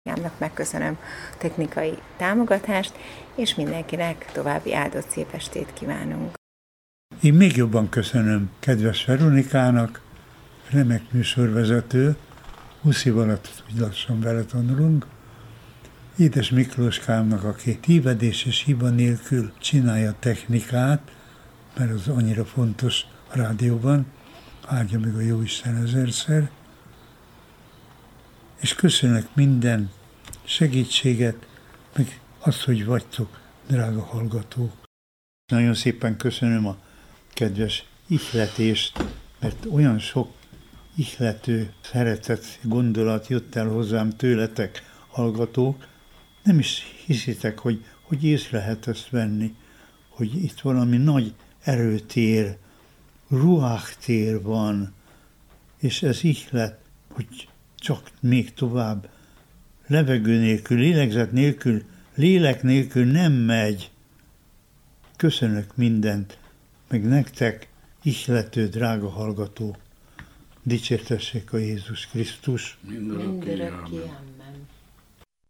Megköszönöm a technikai támogatást, és mindenkinek további áldott szép estét kívánunk. Én még jobban köszönöm kedves Veronikának, remek műsorvezető, 20 év alatt úgy lassan vele tanulunk, édes Miklóskámnak, aki tévedés és hiba nélkül csinálja a technikát, mert az annyira fontos a rádióban, áldja meg a Jóisten ezerszer, és köszönök minden segítséget, meg azt, hogy vagytok, drága hallgatók. Nagyon szépen köszönöm a kedves ihletést, mert olyan sok ihlető, szeretett gondolat jött el hozzám tőletek, hallgatók. Nem is hiszitek, hogy észre lehet ezt venni, hogy itt valami nagy erőtér, ruháktér van, és ez ihlet, hogy csak még tovább, levegő nélkül, lélegzet nélkül, lélek nélkül nem megy. Köszönök mindent, meg nektek, ihlető, drága hallgató, dicsértessék a Jézus Krisztus. Mindörökké, amen.